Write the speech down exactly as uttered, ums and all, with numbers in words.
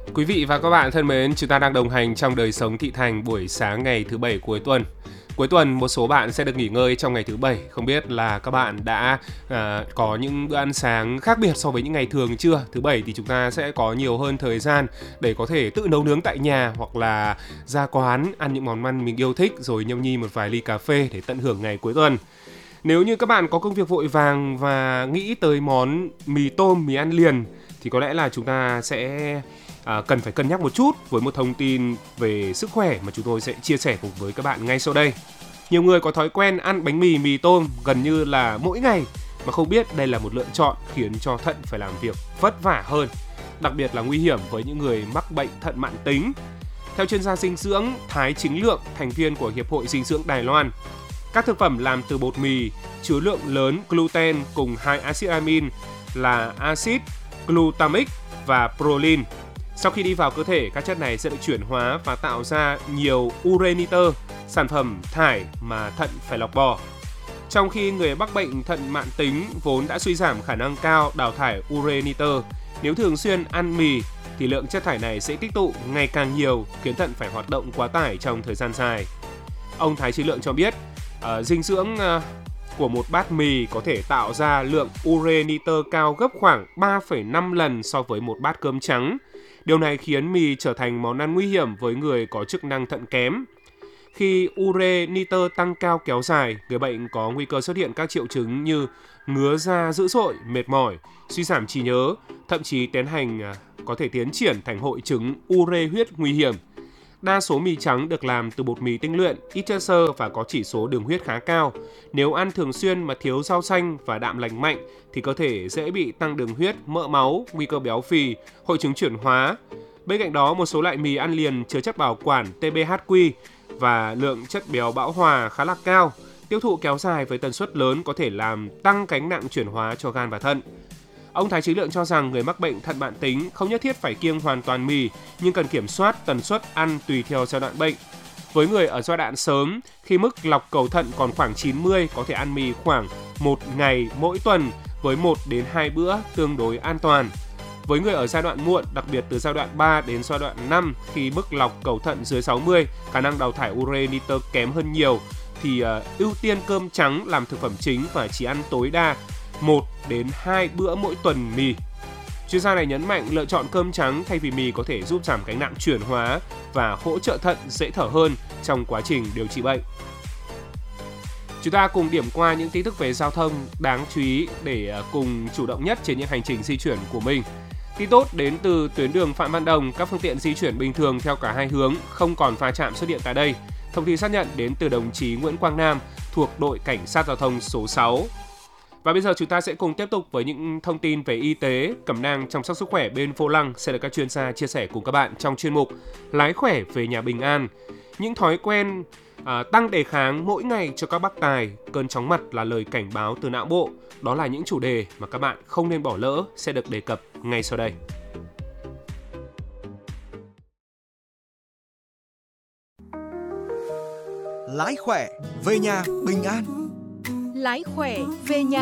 Quý vị và các bạn thân mến, chúng ta đang đồng hành trong đời sống thị thành buổi sáng ngày thứ bảy cuối tuần. Cuối tuần một số bạn sẽ được nghỉ ngơi trong ngày thứ bảy. Không biết là các bạn đã à, có những bữa ăn sáng khác biệt so với những ngày thường chưa? Thứ bảy thì chúng ta sẽ có nhiều hơn thời gian để có thể tự nấu nướng tại nhà hoặc là ra quán ăn những món ăn mình yêu thích rồi nhâm nhi một vài ly cà phê để tận hưởng ngày cuối tuần. Nếu như các bạn có công việc vội vàng và nghĩ tới món mì tôm, mì ăn liền thì có lẽ là chúng ta sẽ à, cần phải cân nhắc một chút với một thông tin về sức khỏe mà chúng tôi sẽ chia sẻ cùng với các bạn ngay sau đây. Nhiều người có thói quen ăn bánh mì, mì tôm gần như là mỗi ngày mà không biết đây là một lựa chọn khiến cho thận phải làm việc vất vả hơn, đặc biệt là nguy hiểm với những người mắc bệnh thận mãn tính. Theo chuyên gia dinh dưỡng Thái Chính Lượng, thành viên của Hiệp hội Dinh dưỡng Đài Loan, các thực phẩm làm từ bột mì chứa lượng lớn gluten cùng hai axit amin là axit glutamic và proline. Sau khi đi vào cơ thể, các chất này sẽ được chuyển hóa và tạo ra nhiều ure nitơ, sản phẩm thải mà thận phải lọc bỏ. Trong khi người mắc bệnh thận mãn tính vốn đã suy giảm khả năng cao đào thải ure nitơ, nếu thường xuyên ăn mì thì lượng chất thải này sẽ tích tụ ngày càng nhiều, khiến thận phải hoạt động quá tải trong thời gian dài. Ông Thái Chí Lượng cho biết, uh, dinh dưỡng uh, của một bát mì có thể tạo ra lượng ure nitơ cao gấp khoảng ba phẩy năm lần so với một bát cơm trắng. Điều này khiến mì trở thành món ăn nguy hiểm với người có chức năng thận kém. Khi ure nitơ tăng cao kéo dài, người bệnh có nguy cơ xuất hiện các triệu chứng như ngứa da dữ dội, mệt mỏi, suy giảm trí nhớ, thậm chí tiến hành có thể tiến triển thành hội chứng ure huyết nguy hiểm. Đa số mì trắng được làm từ bột mì tinh luyện, ít chất xơ và có chỉ số đường huyết khá cao. Nếu ăn thường xuyên mà thiếu rau xanh và đạm lành mạnh thì có thể dễ bị tăng đường huyết, mỡ máu, nguy cơ béo phì, hội chứng chuyển hóa. Bên cạnh đó, một số loại mì ăn liền chứa chất bảo quản tê bê hát quy và lượng chất béo bão hòa khá là cao. Tiêu thụ kéo dài với tần suất lớn có thể làm tăng gánh nặng chuyển hóa cho gan và thận. Ông Thái Chí Lượng cho rằng người mắc bệnh thận mãn tính không nhất thiết phải kiêng hoàn toàn mì, nhưng cần kiểm soát tần suất ăn tùy theo giai đoạn bệnh. Với người ở giai đoạn sớm, khi mức lọc cầu thận còn khoảng chín mươi, có thể ăn mì khoảng một ngày mỗi tuần với một đến hai bữa tương đối an toàn. Với người ở giai đoạn muộn, đặc biệt từ giai đoạn ba đến giai đoạn năm, khi mức lọc cầu thận dưới sáu mươi, khả năng đào thải ure nitơ kém hơn nhiều, thì uh, ưu tiên cơm trắng làm thực phẩm chính và chỉ ăn tối đa một đến hai bữa mỗi tuần mì. Chuyên gia này nhấn mạnh lựa chọn cơm trắng thay vì mì có thể giúp giảm gánh nặng chuyển hóa và hỗ trợ thận dễ thở hơn trong quá trình điều trị bệnh. Chúng ta cùng điểm qua những tin tức về giao thông đáng chú ý để cùng chủ động nhất trên những hành trình di chuyển của mình. Tin tốt đến từ tuyến đường Phạm Văn Đồng, các phương tiện di chuyển bình thường theo cả hai hướng, không còn va chạm xuất hiện tại đây. Thông tin xác nhận đến từ đồng chí Nguyễn Quang Nam thuộc đội Cảnh sát Giao thông số sáu. Và bây giờ chúng ta sẽ cùng tiếp tục với những thông tin về y tế, cẩm nang chăm sóc sức khỏe bên vô lăng sẽ được các chuyên gia chia sẻ cùng các bạn trong chuyên mục Lái khỏe về nhà bình an. Những thói quen à, tăng đề kháng mỗi ngày cho các bác tài, cơn chóng mặt là lời cảnh báo từ não bộ. Đó là những chủ đề mà các bạn không nên bỏ lỡ sẽ được đề cập ngay sau đây. Lái khỏe về nhà bình an. Lái khỏe về nhà